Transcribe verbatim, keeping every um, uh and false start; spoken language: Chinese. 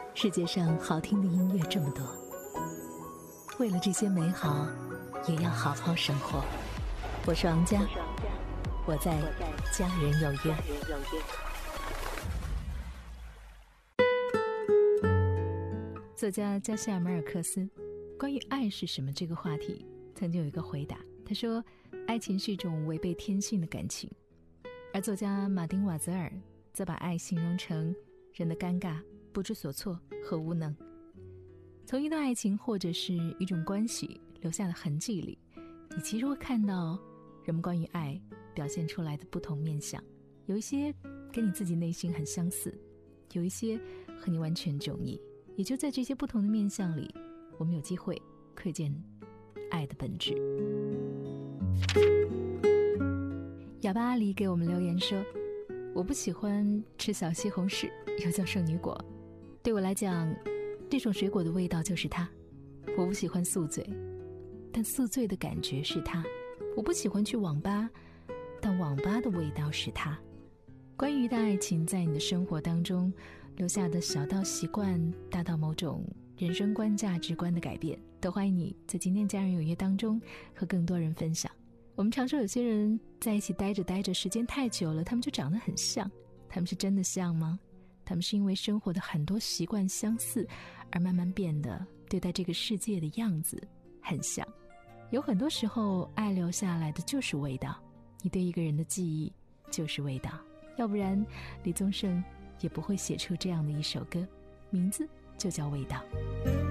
世界上好听的音乐这么多，为了这些美好也要好好生活。我是王佳，我在家人有约。作家加西亚马尔克斯关于爱是什么这个话题曾经有一个回答，他说爱情是一种违背天性的感情。而作家马丁瓦泽尔则把爱形容成人的尴尬、不知所措和无能。从一段爱情或者是一种关系留下的痕迹里，你其实会看到人们关于爱表现出来的不同面向，有一些跟你自己内心很相似，有一些和你完全迥异。也就在这些不同的面向里，我们有机会窥见爱的本质。哑巴阿狸给我们留言说，我不喜欢吃小西红柿，又叫圣女果，对我来讲这种水果的味道就是它。我不喜欢宿醉，但宿醉的感觉是它。我不喜欢去网吧，但网吧的味道是它。关于的爱情在你的生活当中留下的小到习惯，大到某种人生观价值观的改变，都欢迎你在今天家人有约当中和更多人分享。我们常说有些人在一起待着待着时间太久了，他们就长得很像。他们是真的像吗？他们是因为生活的很多习惯相似而慢慢变得对待这个世界的样子很像。有很多时候爱留下来的就是味道，你对一个人的记忆就是味道，要不然李宗盛也不会写出这样的一首歌，名字就叫味道。